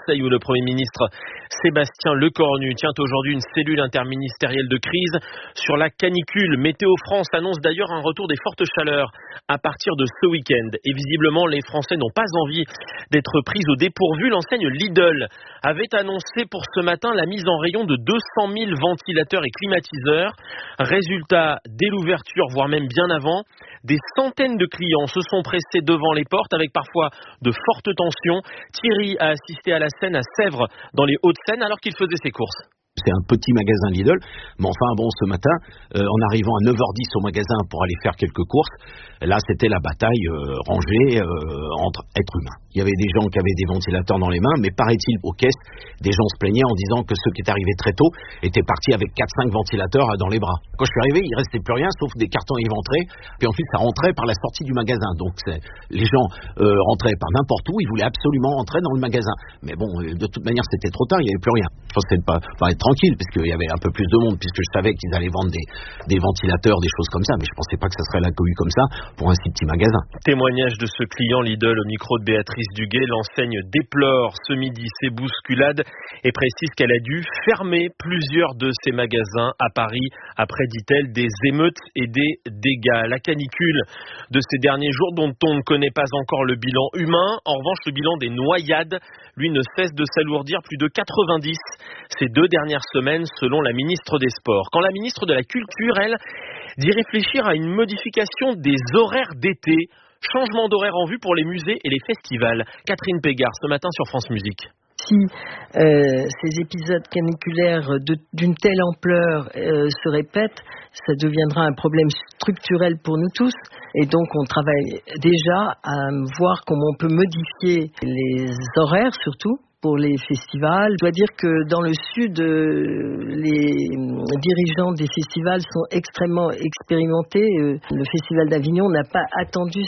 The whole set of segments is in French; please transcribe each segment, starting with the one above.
Marseille où le Premier ministre Sébastien Lecornu tient aujourd'hui une cellule interministérielle de crise sur la canicule. Météo France annonce d'ailleurs un retour des fortes chaleurs à partir de ce week-end. Et visiblement, les Français n'ont pas envie d'être pris au dépourvu. L'enseigne Lidl avait annoncé pour ce matin la mise en rayon de 200 000 ventilateurs et climatiseurs. Résultat, dès l'ouverture, voire même bien avant, des centaines de clients se sont pressés devant les portes avec parfois de fortes tensions. Thierry a assisté à la scène à Sèvres, dans les Hauts-de-Seine, alors qu'il faisait ses courses. C'est un petit magasin Lidl, mais enfin bon, ce matin, en arrivant à 9h10 au magasin pour aller faire quelques courses, là c'était la bataille rangée entre êtres humains. Il y avait des gens qui avaient des ventilateurs dans les mains, mais paraît-il aux caisses, des gens se plaignaient en disant que ceux qui étaient arrivés très tôt étaient partis avec 4-5 ventilateurs dans les bras. Quand je suis arrivé, il restait plus rien sauf des cartons éventrés, puis ensuite ça rentrait par la sortie du magasin. Donc les gens rentraient par n'importe où, ils voulaient absolument entrer dans le magasin. Mais bon, de toute manière c'était trop tard, il n'y avait plus rien. Je pensais pas être tranquille, parce qu'il y avait un peu plus de monde, puisque je savais qu'ils allaient vendre des ventilateurs, des choses comme ça, mais je pensais pas que ça serait la cohue comme ça pour un si petit magasin. Témoignage de ce client Lidl au micro de Béatrice Duguay. L'enseigne déplore ce midi ces bousculades et précise qu'elle a dû fermer plusieurs de ses magasins à Paris après, dit-elle, des émeutes et des dégâts. La canicule de ces derniers jours dont on ne connaît pas encore le bilan humain. En revanche, le bilan des noyades, lui, ne cesse de s'alourdir, plus de 90 ces 2 dernières semaines, selon la ministre des Sports. Quand la ministre de la Culture, elle, dit réfléchir à une modification des horaires d'été. Changement d'horaire en vue pour les musées et les festivals. Catherine Pégard, ce matin sur France Musique. Si ces épisodes caniculaires d'une telle ampleur se répètent, ça deviendra un problème structurel pour nous tous. Et donc on travaille déjà à voir comment on peut modifier les horaires surtout pour les festivals. Je dois dire que dans le sud, les dirigeants des festivals sont extrêmement expérimentés. Le festival d'Avignon n'a pas attendu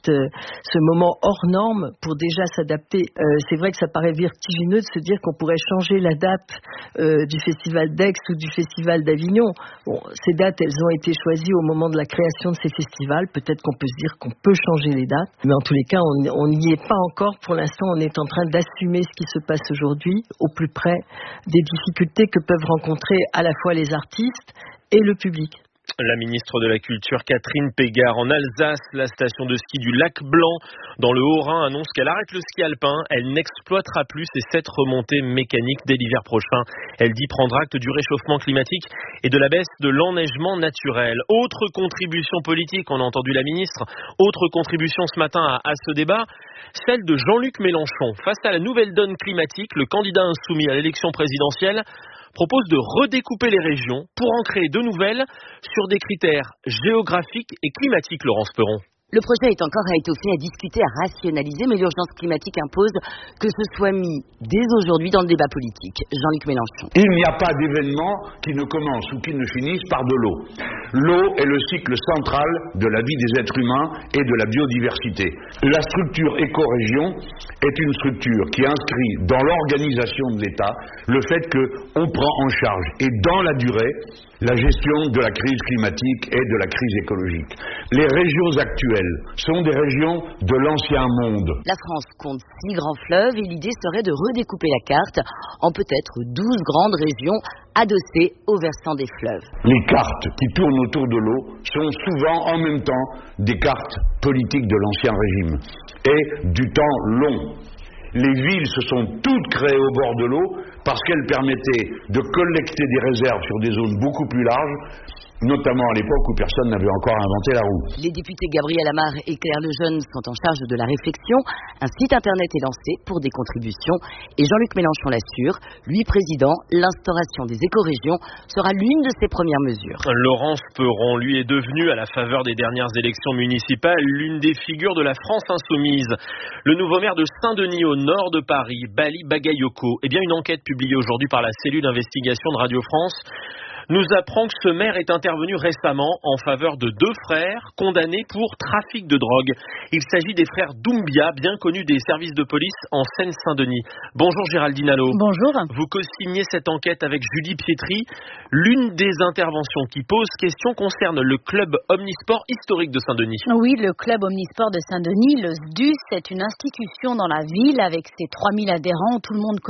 ce moment hors norme pour déjà s'adapter. C'est vrai que ça paraît vertigineux de se dire qu'on pourrait changer la date du festival d'Aix ou du festival d'Avignon. Bon, ces dates, elles ont été choisies au moment de la création de ces festivals. Peut-être qu'on peut se dire qu'on peut changer les dates, mais en tous les cas, on n'y est pas encore. Pour l'instant, on est en train d'assumer ce qui se passe aujourd'hui au plus près des difficultés que peuvent rencontrer à la fois les artistes et le public. La ministre de la Culture, Catherine Pégard. En Alsace, la station de ski du Lac Blanc, dans le Haut-Rhin, annonce qu'elle arrête le ski alpin. Elle n'exploitera plus ses 7 remontées mécaniques dès l'hiver prochain. Elle dit prendre acte du réchauffement climatique et de la baisse de l'enneigement naturel. Autre contribution politique, on a entendu la ministre, autre contribution ce matin à ce débat, celle de Jean-Luc Mélenchon. Face à la nouvelle donne climatique, le candidat insoumis à l'élection présidentielle propose de redécouper les régions pour en créer de nouvelles sur des critères géographiques et climatiques, Laurence Perron. Le projet est encore à étoffer, à discuter, à rationaliser, mais l'urgence climatique impose que ce soit mis dès aujourd'hui dans le débat politique. Jean-Luc Mélenchon. Il n'y a pas d'événement qui ne commence ou qui ne finisse par de l'eau. L'eau est le cycle central de la vie des êtres humains et de la biodiversité. La structure éco-région est une structure qui inscrit dans l'organisation de l'État le fait qu'on prend en charge et dans la durée la gestion de la crise climatique et de la crise écologique. Les régions actuelles sont des régions de l'ancien monde. La France compte 6 grands fleuves et l'idée serait de redécouper la carte en peut-être 12 grandes régions adossées au versant des fleuves. Les cartes qui tournent autour de l'eau sont souvent en même temps des cartes politiques de l'ancien régime et du temps long. Les villes se sont toutes créées au bord de l'eau parce qu'elles permettaient de collecter des réserves sur des zones beaucoup plus larges, notamment à l'époque où personne n'avait encore inventé la roue. Les députés Gabriel Amar et Claire Lejeune sont en charge de la réflexion. Un site internet est lancé pour des contributions et Jean-Luc Mélenchon l'assure, lui président, l'instauration des écorégions sera l'une de ses premières mesures. Laurence Perron, lui, est devenu, à la faveur des dernières élections municipales, l'une des figures de la France insoumise. Le nouveau maire de Saint-Denis, au nord de Paris, Bali Bagayoko, eh bien une enquête publiée aujourd'hui par la cellule d'investigation de Radio France nous apprend que ce maire est intervenu récemment en faveur de 2 frères condamnés pour trafic de drogue. Il s'agit des frères Doumbia, bien connus des services de police en Seine-Saint-Denis. Bonjour Géraldine Allo. Bonjour. Vous co-signez cette enquête avec Julie Pietri. L'une des interventions qui pose question concerne le club omnisport historique de Saint-Denis. Oui, le club omnisport de Saint-Denis, le SDUS, est une institution dans la ville avec ses 3000 adhérents. Tout le monde connaît